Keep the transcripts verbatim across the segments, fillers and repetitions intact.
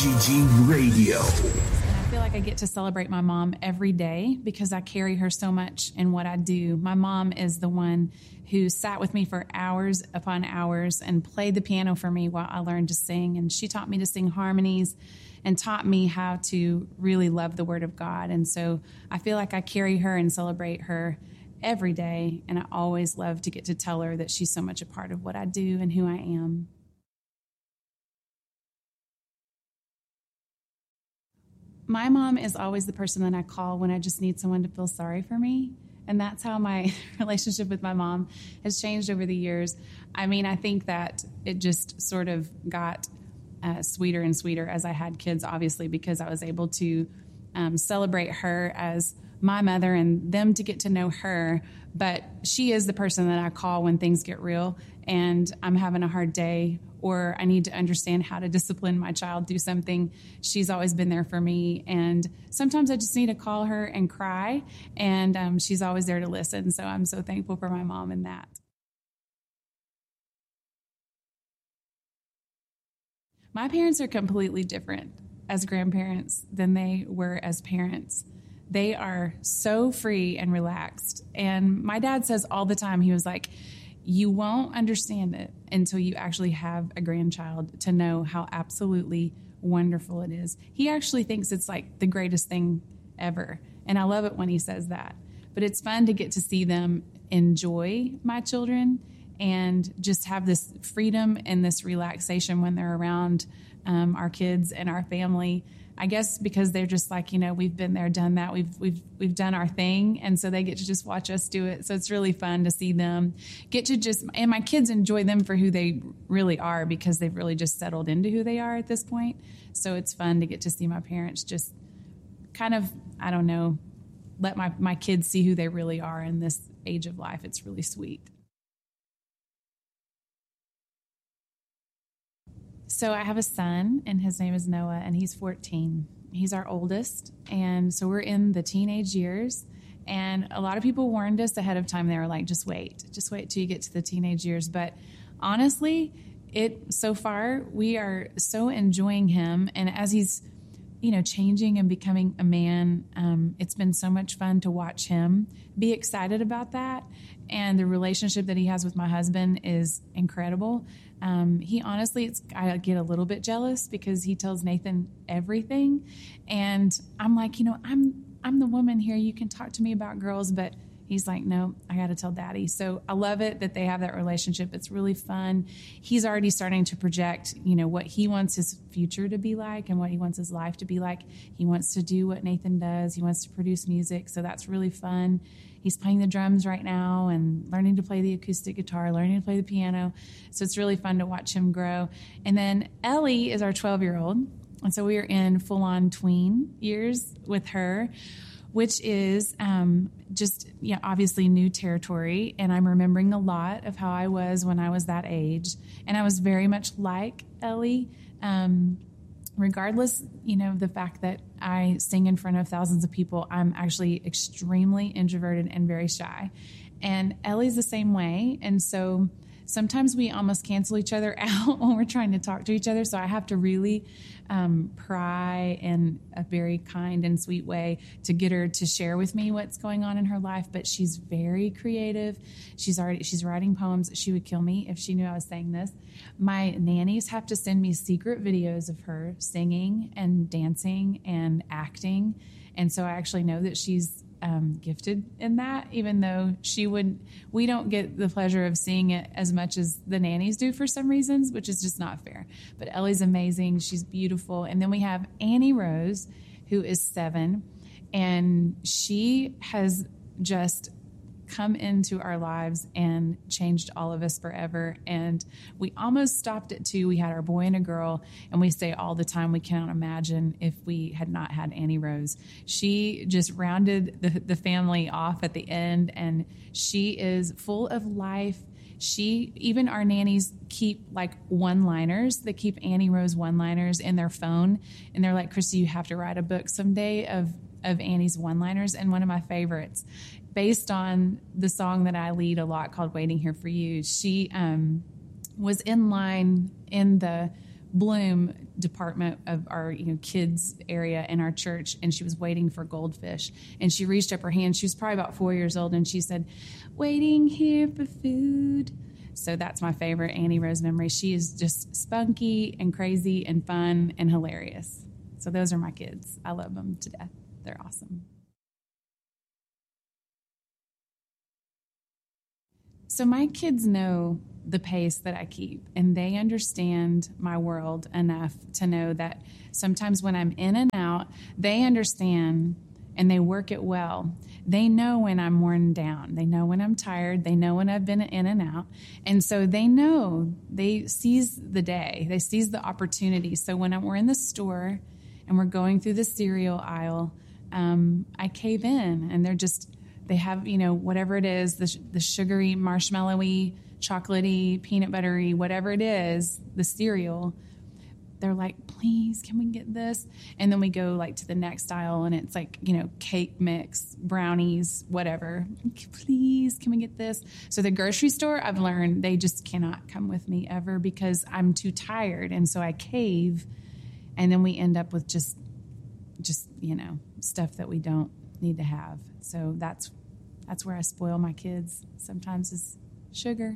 G G Radio. And I feel like I get to celebrate my mom every day because I carry her so much in what I do. My mom is the one who sat with me for hours upon hours and played the piano for me while I learned to sing. And she taught me to sing harmonies and taught me how to really love the Word of God. And so I feel like I carry her and celebrate her every day. And I always love to get to tell her that she's so much a part of what I do and who I am. My mom is always the person that I call when I just need someone to feel sorry for me. And that's how my relationship with my mom has changed over the years. I mean, I think that it just sort of got uh, sweeter and sweeter as I had kids, obviously, because I was able to um, celebrate her as my mother and them to get to know her. But she is the person that I call when things get real and I'm having a hard day or I need to understand how to discipline my child through something. She's always been there for me. And sometimes I just need to call her and cry, and um, she's always there to listen. So I'm so thankful for my mom in that. My parents are completely different as grandparents than they were as parents. They are so free and relaxed. And my dad says all the time, he was like, you won't understand it until you actually have a grandchild to know how absolutely wonderful it is. He actually thinks it's like the greatest thing ever. And I love it when he says that. But it's fun to get to see them enjoy my children and just have this freedom and this relaxation when they're around um, our kids and our family. I guess because they're just like, you know, we've been there, done that. We've we've we've done our thing, and so they get to just watch us do it. So it's really fun to see them get to just, and my kids enjoy them for who they really are because they've really just settled into who they are at this point. So it's fun to get to see my parents just kind of, I don't know, let my, my kids see who they really are in this age of life. It's really sweet. So I have a son, and his name is Noah, and he's fourteen. He's our oldest, and so we're in the teenage years, and a lot of people warned us ahead of time. They were like, just wait. Just wait till you get to the teenage years. But honestly, it so far, we are so enjoying him, and as he's, you know, changing and becoming a man, um, it's been so much fun to watch him be excited about that, and the relationship that he has with my husband is incredible. Um, he honestly, it's, I get a little bit jealous because he tells Nathan everything. And I'm like, you know, I'm, I'm the woman here. You can talk to me about girls, but he's like, no, I got to tell daddy. So I love it that they have that relationship. It's really fun. He's already starting to project, you know, what he wants his future to be like and what he wants his life to be like. He wants to do what Nathan does. He wants to produce music. So that's really fun. He's playing the drums right now and learning to play the acoustic guitar, learning to play the piano. So it's really fun to watch him grow. And then Ellie is our twelve-year-old. And so we are in full-on tween years with her, which is um, just, yeah, obviously new territory. And I'm remembering a lot of how I was when I was that age. And I was very much like Ellie, um, regardless, you know, the fact that I sing in front of thousands of people. I'm actually extremely introverted and very shy. And Ellie's the same way. And so sometimes we almost cancel each other out when we're trying to talk to each other. So I have to really um, pry in a very kind and sweet way to get her to share with me what's going on in her life. But she's very creative. She's already she's writing poems. She would kill me if she knew I was saying this. My nannies have to send me secret videos of her singing and dancing and acting. And so I actually know that she's Um, gifted in that, even though she would, we don't get the pleasure of seeing it as much as the nannies do for some reasons, which is just not fair. But Ellie's amazing. She's beautiful. And then we have Annie Rose, who is seven, and she has just come into our lives and changed all of us forever. And we almost stopped at two. We had our boy and a girl, and we say all the time we cannot imagine if we had not had Annie Rose. She just rounded the, the family off at the end, and she is full of life. She, even our nannies keep like one-liners. They keep Annie Rose one-liners in their phone, and they're like, Christy, you have to write a book someday of of Annie's one-liners. And one of my favorites, based on the song that I lead a lot called Waiting Here for You, she um, was in line in the bloom department of our, you know, kids area in our church, and she was waiting for goldfish. And she reached up her hand. She was probably about four years old, and she said, "Waiting here for food." So that's my favorite Annie Rose memory. She is just spunky and crazy and fun and hilarious. So those are my kids. I love them to death. They're awesome. So my kids know the pace that I keep, and they understand my world enough to know that sometimes when I'm in and out, they understand and they work it well. They know when I'm worn down. They know when I'm tired. They know when I've been in and out. And so they know, they seize the day. They seize the opportunity. So when I'm, we're in the store and we're going through the cereal aisle, um, I cave in, and they're just, they have, you know, whatever it is, the, the sugary, marshmallowy, chocolatey, peanut buttery, whatever it is, the cereal, they're like, "Please, can we get this?" And then we go like to the next aisle, and it's like, you know, cake mix, brownies, whatever. "Please, can we get this?" So the grocery store, I've learned they just cannot come with me ever because I'm too tired. And so I cave, and then we end up with just, just, you know, stuff that we don't need to have. So that's, that's where I spoil my kids sometimes, is sugar.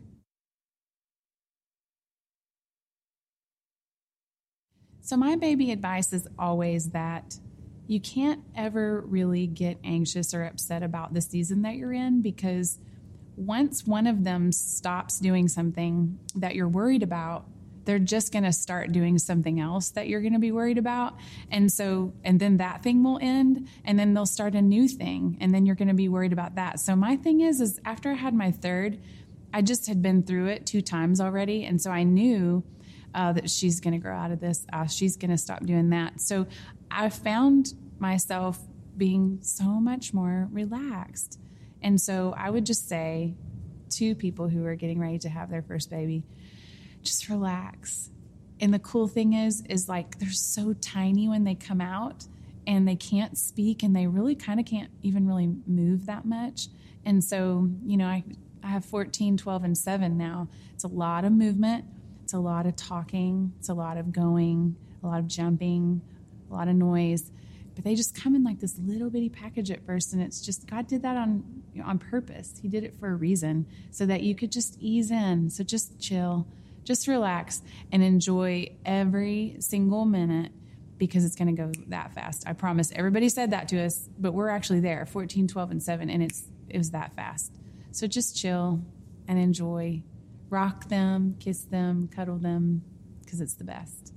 So my baby advice is always that you can't ever really get anxious or upset about the season that you're in, because once one of them stops doing something that you're worried about, they're just going to start doing something else that you're going to be worried about. And so, and then that thing will end, and then they'll start a new thing, and then you're going to be worried about that. So my thing is, is after I had my third, I just had been through it two times already. And so I knew Uh, that she's going to grow out of this. Uh, she's going to stop doing that. So I found myself being so much more relaxed. And so I would just say to people who are getting ready to have their first baby, just relax. And the cool thing is, is like they're so tiny when they come out, and they can't speak, and they really kind of can't even really move that much. And so, you know, I, I have fourteen, twelve, and seven now. It's a lot of movement. It's a lot of talking. It's a lot of going, a lot of jumping, a lot of noise. But they just come in like this little bitty package at first, and it's just, God did that on, you know, on purpose. He did it for a reason, so that you could just ease in. So just chill, just relax, and enjoy every single minute, because it's going to go that fast. I promise. Everybody said that to us, but we're actually there, fourteen, twelve, and seven, and it's it was that fast. So just chill and enjoy. Rock them, kiss them, cuddle them, because it's the best.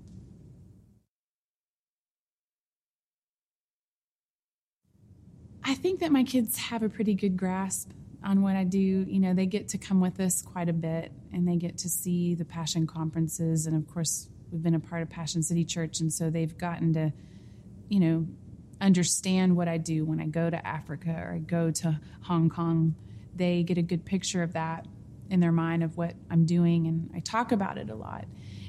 I think that my kids have a pretty good grasp on what I do. You know, they get to come with us quite a bit, and they get to see the Passion conferences. And of course, we've been a part of Passion City Church, and so they've gotten to, you know, understand what I do when I go to Africa or I go to Hong Kong. They get a good picture of that in their mind of what I'm doing, and I talk about it a lot.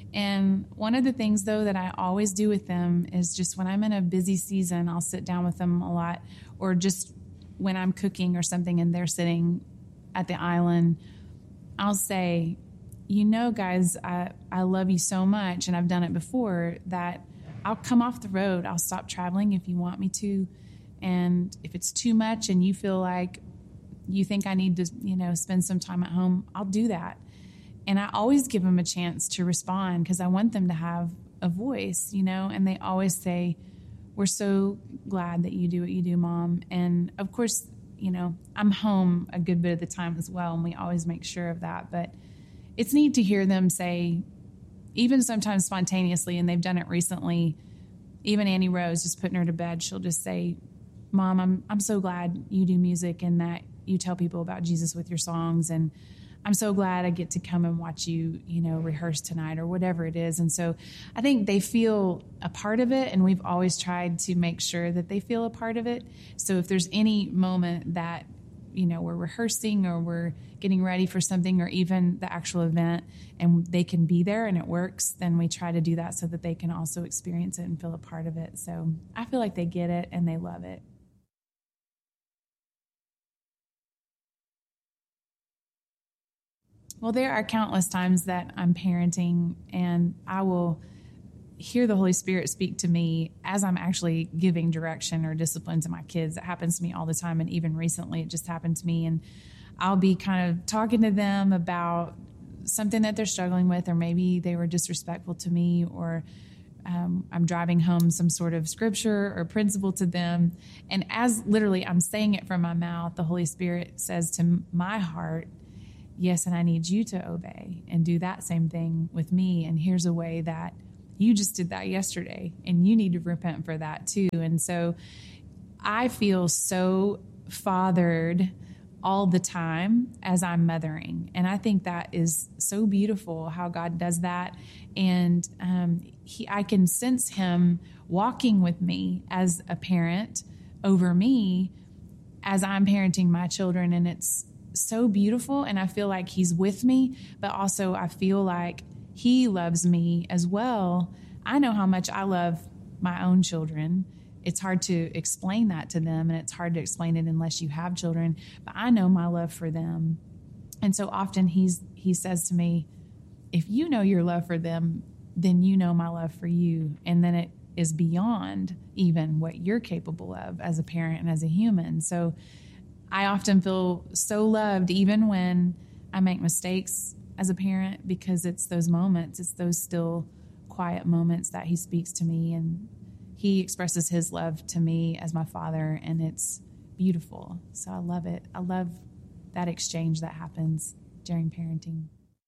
And one of the things, though, that I always do with them is just when I'm in a busy season, I'll sit down with them a lot, or just when I'm cooking or something and they're sitting at the island, I'll say, "You know, guys, I, I love you so much, and I've done it before, that I'll come off the road. I'll stop traveling if you want me to. And if it's too much and you feel like you think I need to, you know, spend some time at home, I'll do that." And I always give them a chance to respond, because I want them to have a voice, you know, and they always say, "We're so glad that you do what you do, Mom." And of course, you know, I'm home a good bit of the time as well, and we always make sure of that. But it's neat to hear them say, even sometimes spontaneously, and they've done it recently, even Annie Rose, just putting her to bed, she'll just say, "Mom, I'm I'm so glad you do music and that you tell people about Jesus with your songs, and I'm so glad I get to come and watch you, you know, rehearse tonight," or whatever it is. And so I think they feel a part of it, and we've always tried to make sure that they feel a part of it. So if there's any moment that, you know, we're rehearsing or we're getting ready for something, or even the actual event, and they can be there and it works, then we try to do that so that they can also experience it and feel a part of it. So I feel like they get it and they love it. Well, there are countless times that I'm parenting, and I will hear the Holy Spirit speak to me as I'm actually giving direction or discipline to my kids. It happens to me all the time. And even recently, it just happened to me. And I'll be kind of talking to them about something that they're struggling with, or maybe they were disrespectful to me, or um, I'm driving home some sort of scripture or principle to them. And as literally I'm saying it from my mouth, the Holy Spirit says to my heart, yes, and I need you to obey and do that same thing with me. And here's a way that you just did that yesterday, and you need to repent for that too. And so I feel so fathered all the time as I'm mothering. And I think that is so beautiful how God does that. And um, he, I can sense him walking with me as a parent over me as I'm parenting my children. And it's so beautiful. And I feel like he's with me, but also I feel like he loves me as well. I know how much I love my own children. It's hard to explain that to them, and it's hard to explain it unless you have children, but I know my love for them. And so often he's, he says to me, if you know your love for them, then you know my love for you. And then it is beyond even what you're capable of as a parent and as a human. So I often feel so loved, even when I make mistakes as a parent, because it's those moments, it's those still quiet moments that he speaks to me, and he expresses his love to me as my father, and it's beautiful. So I love it. I love that exchange that happens during parenting.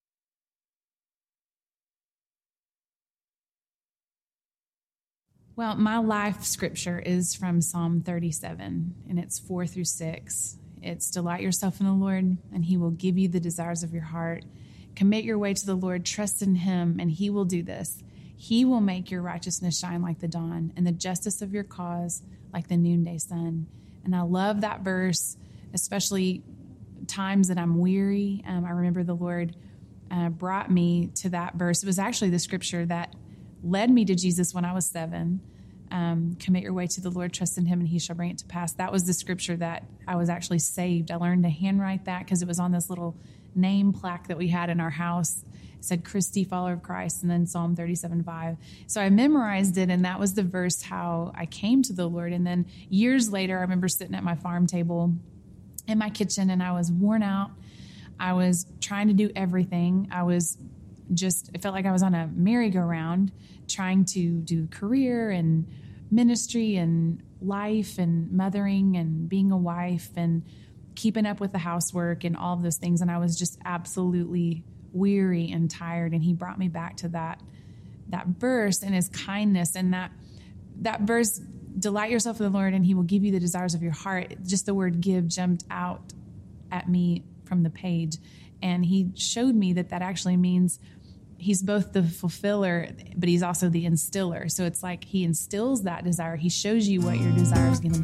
Well, my life scripture is from Psalm thirty-seven, and it's four through six. It's delight yourself in the Lord, and he will give you the desires of your heart. Commit your way to the Lord, trust in him, and he will do this. He will make your righteousness shine like the dawn, and the justice of your cause like the noonday sun. And I love that verse, especially times that I'm weary. Um, I remember the Lord uh, brought me to that verse. It was actually the scripture that led me to Jesus when I was seven. Um, commit your way to the Lord, trust in him, and he shall bring it to pass. That was the scripture that I was actually saved. I learned to handwrite that because it was on this little name plaque that we had in our house. It said, Christy, follower of Christ, and then Psalm thirty-seven five. So I memorized it, and that was the verse how I came to the Lord. And then years later, I remember sitting at my farm table in my kitchen, and I was worn out. I was trying to do everything. I was just, it felt like I was on a merry-go-round trying to do career and ministry and life and mothering and being a wife and keeping up with the housework and all of those things. And I was just absolutely weary and tired. And he brought me back to that, that verse and his kindness. And that, that verse, delight yourself in the Lord and he will give you the desires of your heart. Just the word give jumped out at me from the page. And he showed me that that actually means he's both the fulfiller, but he's also the instiller. So it's like he instills that desire. He shows you what your desire is going to be.